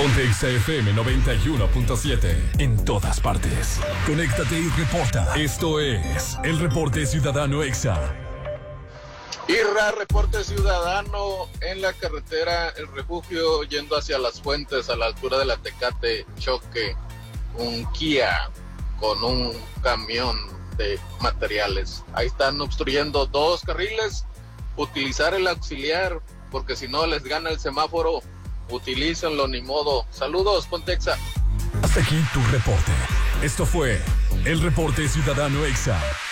Ponte XFM 91.7. En todas partes. Conéctate y reporta. Esto es el Reporte Ciudadano EXA. Irra, reporte ciudadano en la carretera El Refugio yendo hacia Las Fuentes a la altura de la Tecate, choque un Kia con un camión de materiales. Ahí están obstruyendo 2 carriles, utilizar el auxiliar porque si no les gana el semáforo, utilícenlo, ni modo. Saludos, Pontexa. Hasta aquí tu reporte. Esto fue el Reporte Ciudadano EXA.